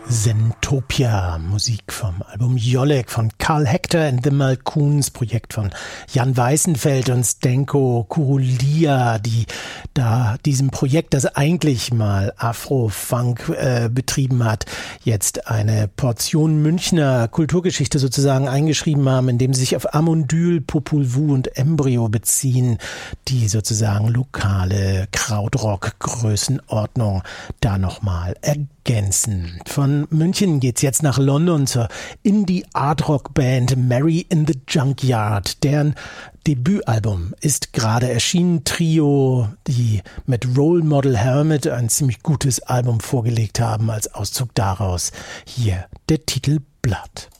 Zentopia, Musik vom Album Jolek von Karl Hector and the Malkoons, Projekt von Jan Weißenfeld und Zdenko Kurulia, die da diesem Projekt, das eigentlich mal Afro-Funk betrieben hat, jetzt eine Portion Münchner Kulturgeschichte sozusagen eingeschrieben haben, indem sie sich auf Amondyl, Popol Vuh und Embryo beziehen, die sozusagen lokale Krautrock-Größenordnung da nochmal ergänzen. Von München geht's jetzt nach London zur Indie-Art-Rock-Band Mary in the Junkyard. Deren Debütalbum ist gerade erschienen. Trio, die mit Role Model Hermit ein ziemlich gutes Album vorgelegt haben. Als Auszug daraus hier der Titel Blood.